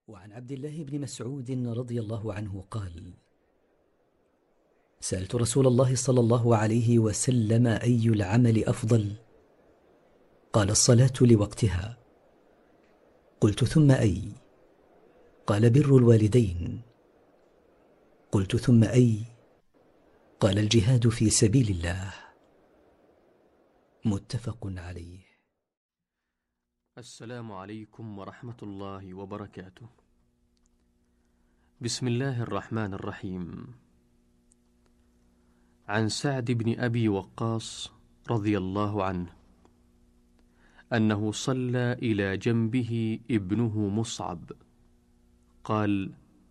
وعن عبد الله بن مسعود رضي الله عنه قال: سألت رسول الله صلى الله عليه وسلم: أي العمل أفضل؟ قال: الصلاة لوقتها. قلت: ثم أي؟ قال: بر الوالدين. قلت: ثم أي؟ قال: الجهاد في سبيل الله. متفق عليه. السلام عليكم ورحمة الله وبركاته. بسم الله الرحمن الرحيم. عن سعد بن أبي وقاص رضي الله عنه أنه صلى إلى جنبه ابنه مصعب، قال: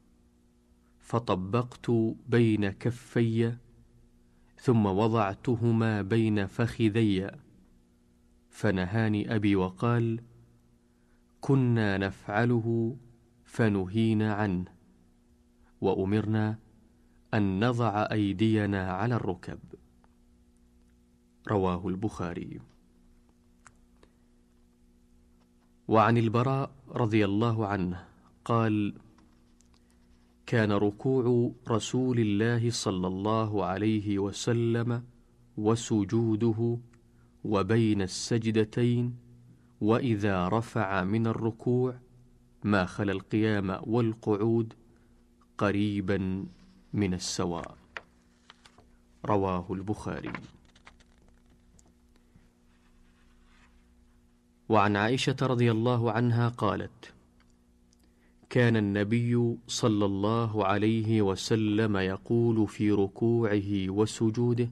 فطبقت بين كفي ثم وضعتهما بين فخذي، فنهاني أبي وقال: كنا نفعله فنهينا عنه، وأمرنا أن نضع أيدينا على الركب. رواه البخاري. وعن البراء رضي الله عنه قال: كان ركوع رسول الله صلى الله عليه وسلم وسجوده وبين السجدتين وإذا رفع من الركوع ما خلا القيام والقعود قريبا من السواء. رواه البخاري. وعن عائشة رضي الله عنها قالت: كان النبي صلى الله عليه وسلم يقول في ركوعه وسجوده: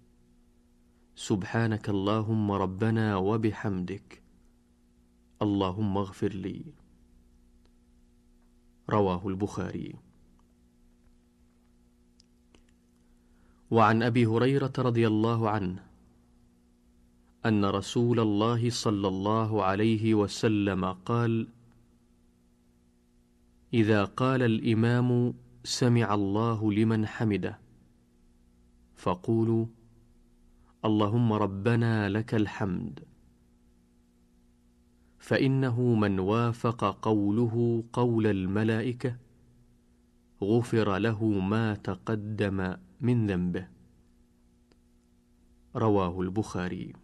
سبحانك اللهم ربنا وبحمدك، اللهم اغفر لي. رواه البخاري. وعن أبي هريرة رضي الله عنه أن رسول الله صلى الله عليه وسلم قال: إذا قال الإمام سمع الله لمن حمده فقولوا اللهم ربنا لك الحمد، فإنه من وافق قوله قول الملائكة غفر له ما تقدم من ذنبه. رواه البخاري.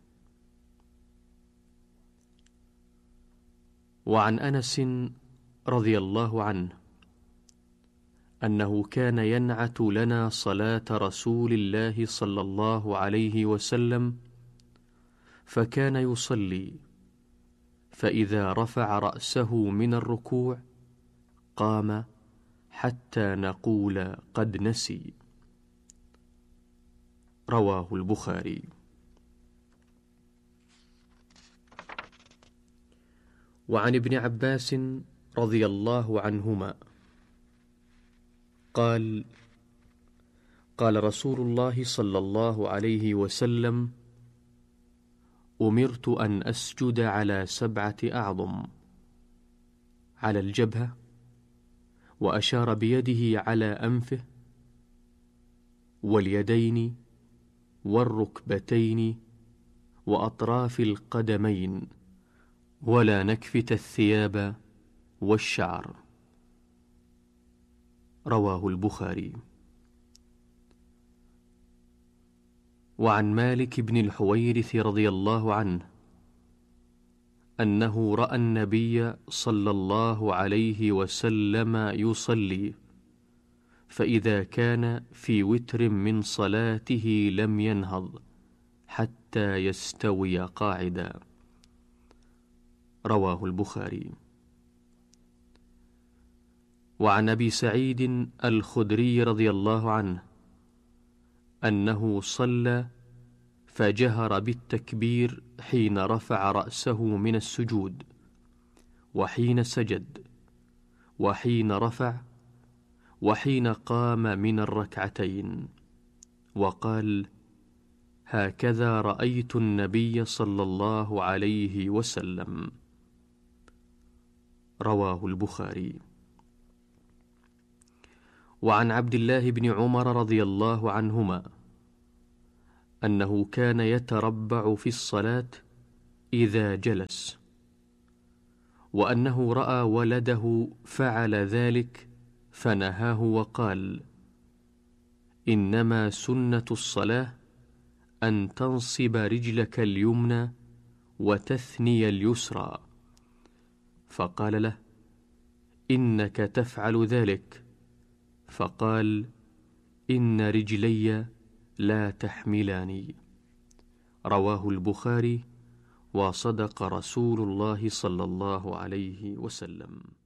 وعن أنس رضي الله عنه أنه كان ينعت لنا صلاة رسول الله صلى الله عليه وسلم، فكان يصلي فإذا رفع رأسه من الركوع قام حتى نقول قد نسي. رواه البخاري. وعن ابن عباس رضي الله عنهما قال: قال رسول الله صلى الله عليه وسلم: أمرت أن أسجد على 7 أعظم: على الجبهة، وأشار بيده على أنفه، واليدين، والركبتين، وأطراف القدمين، ولا نكفت الثياب والشعر. رواه البخاري. وعن مالك بن الحويرث رضي الله عنه أنه رأى النبي صلى الله عليه وسلم يصلي، فإذا كان في وتر من صلاته لم ينهض حتى يستوي قاعدا. رواه البخاري. وعن أبي سعيد الخدري رضي الله عنه أنه صلى فجهر بالتكبير حين رفع رأسه من السجود، وحين سجد، وحين رفع، وحين قام من الركعتين، وقال: هكذا رأيت النبي صلى الله عليه وسلم. رواه البخاري. وعن عبد الله بن عمر رضي الله عنهما أنه كان يتربع في الصلاة إذا جلس، وأنه رأى ولده فعل ذلك فنهاه وقال: إنما سنة الصلاة أن تنصب رجلك اليمنى وتثني اليسرى. فقال له: إنك تفعل ذلك. فقال: إن رجلي لا تحملاني. رواه البخاري. وصدق رسول الله صلى الله عليه وسلم.